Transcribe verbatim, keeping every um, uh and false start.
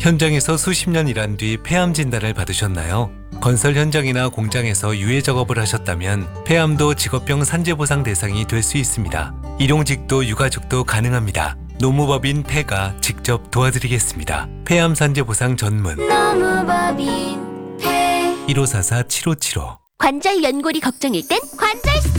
현장에서 수십 년 일한 뒤 폐암 진단을 받으셨나요? 건설 현장이나 공장에서 유해 작업을 하셨다면 폐암도 직업병 산재보상 대상이 될 수 있습니다. 일용직도 유가족도 가능합니다. 노무법인 폐가 직접 도와드리겠습니다. 폐암 산재보상 전문 노무법인 폐 일오사사 칠오칠오 관절 연골이 걱정일 땐 관절